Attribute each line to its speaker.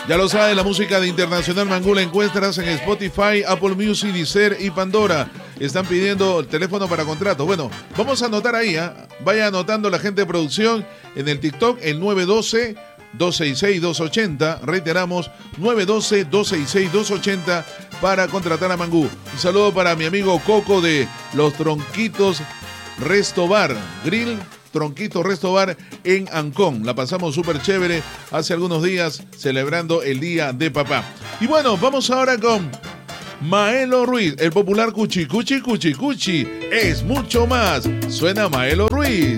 Speaker 1: Ya lo sabes, la música de Internacional Mangú la encuentras en Spotify, Apple Music, Deezer y Pandora. Están pidiendo el teléfono para contrato. Bueno, vamos a anotar ahí, ¿eh? Vaya anotando la gente de producción en el TikTok, el 912-266-280. Reiteramos, 912-266-280 para contratar a Mangú. Un saludo para mi amigo Coco de Los Tronquitos Resto Bar, Grill Tronquito Resto Bar en Ancón. La pasamos súper chévere hace algunos días celebrando el Día de Papá. Y bueno, vamos ahora con Maelo Ruiz, el popular Cuchi Cuchi Cuchi Cuchi. Es mucho más. Suena Maelo Ruiz.